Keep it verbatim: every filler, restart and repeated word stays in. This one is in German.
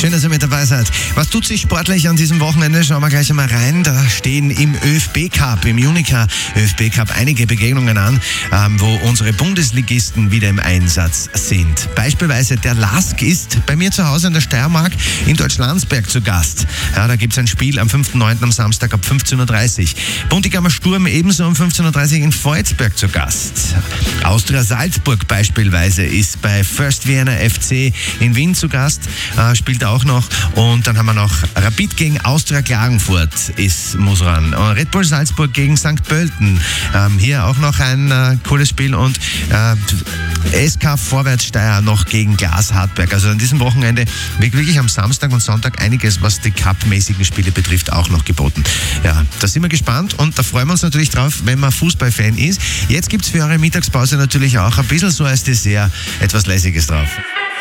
Schön, dass ihr mit dabei seid. Was tut sich sportlich an diesem Wochenende? Schauen wir gleich einmal rein. Da stehen im ÖFB-Cup, im Unica ÖFB-Cup einige Begegnungen an, ähm, wo unsere Bundesligisten wieder im Einsatz sind. Beispielsweise der Lask ist bei mir zu Hause in der Steiermark in Deutschlandsberg zu Gast. Ja, da gibt es ein Spiel am fünften neunten am Samstag ab fünfzehn Uhr dreißig. Buntigammer Sturm ebenso um fünfzehn Uhr dreißig in Volzberg zu Gast. Austria Salzburg beispielsweise ist bei First Vienna F C in Wien zu Gast, äh, spielt auch noch. Und dann haben wir noch Rapid gegen Austria Klagenfurt ist muss ran. Red Bull Salzburg gegen Sankt Pölten. Ähm, hier auch noch ein äh, cooles Spiel und äh, S K Vorwärts Steyr noch gegen Glas Hartberg. Also an diesem Wochenende wirklich am Samstag und Sonntag einiges, was die Cup-mäßigen Spiele betrifft, auch noch geboten. Ja, da sind wir gespannt und da freuen wir uns natürlich drauf, wenn man Fußballfan ist. Jetzt gibt es für eure Mittagspause natürlich auch ein bisschen so als Dessert etwas Lässiges drauf.